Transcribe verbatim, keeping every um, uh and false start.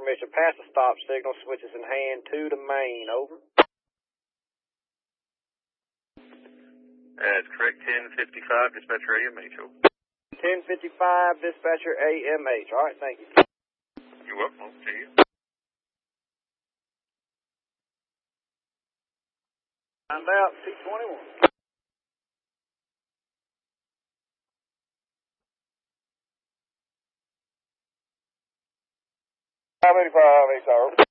transmission. Pass the stop signal. Switches in hand. two to main. Over. That's correct. ten fifty-five, dispatcher A M H. Over. ten fifty-five, dispatcher A M H. All right, thank you. You're welcome. Over to you. Find out, T twenty-one. five eighty-five, eight hour.